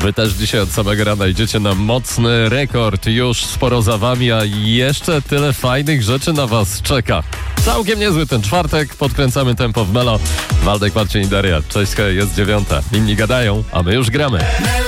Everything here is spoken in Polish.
Wy też dzisiaj od samego rana idziecie na mocny rekord. Już sporo za wami, a jeszcze tyle fajnych rzeczy na was czeka. Całkiem niezły ten czwartek. Podkręcamy tempo w Melo. Waldek, Marcin i Daria. Cześć, jest 9. Inni gadają, a my już gramy.